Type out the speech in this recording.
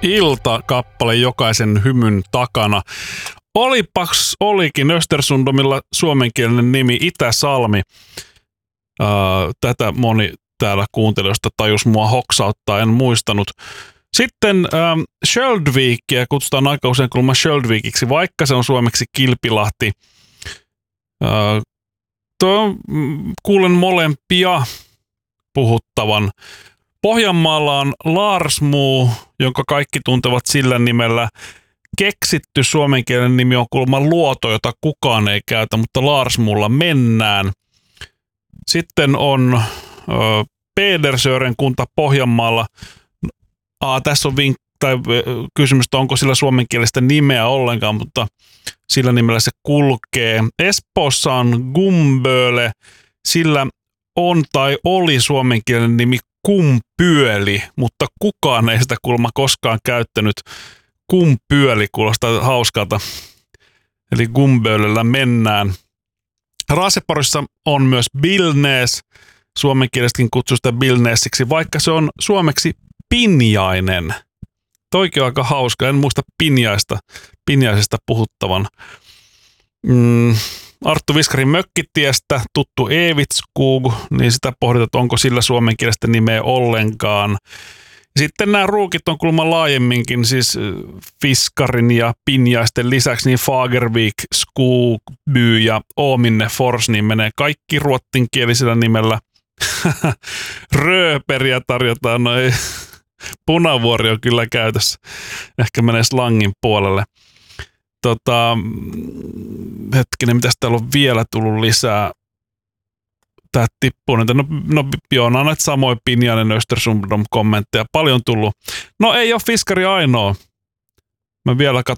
Ilta-kappale jokaisen hymyn takana. Olipax olikin Östersundomilla suomenkielinen nimi Itä-Salmi. Tätä moni täällä kuuntelijoista tajus mua hoksauttaa, en muistanut. Sitten Sköldvikiä kutsutaan aika usein kulma Sköldvikiksi, vaikka se on suomeksi Kilpilahti. Kuulen molempia puhuttavan. Pohjanmaalla on Laarsmuu, jonka kaikki tuntevat sillä nimellä. Keksitty suomenkielinen nimi on kuulemma Luoto, jota kukaan ei käytä, mutta Laarsmuulla mennään. Sitten on Pedersören kunta Pohjanmaalla. Tässä on kysymys, onko sillä suomenkielistä nimeä ollenkaan, mutta sillä nimellä se kulkee. Espoossa on Gumböle, sillä on tai oli suomenkielinen nimi Kumpyöli, mutta kukaan ei sitä kuulemma koskaan käyttänyt. Kumpyöli kuulostaa hauskalta. Eli Gumbölellä mennään. Raaseporissa on myös Bilnäs. Suomenkielisetkin kutsuu sitä Bilnäsiksi, vaikka se on suomeksi Pinjainen. Toikin on aika hauska. En muista Pinjaisesta puhuttavan. Arttu Viskarin Mökkitiestä tuttu Evitskog, niin sitä pohditaan, että onko sillä suomenkielistä nimeä ollenkaan. Sitten nämä ruukit on kuulemma laajemminkin, siis Fiskarin ja Pinjaisten lisäksi, niin Fagervik, Skogby ja Åminne Fors, niin menee kaikki ruottinkielisellä nimellä. Rööperiä tarjotaan, no ei. Punavuori on kyllä käytössä. Ehkä menee slangin puolelle. Hetkinen, mitäs täällä on vielä tullut lisää? Tää tippuu nyt. No joo, on näitä samoin Pinjainen Östersundom kommentteja. Paljon tullut. No ei ole Fiskari ainoa. Mä vielä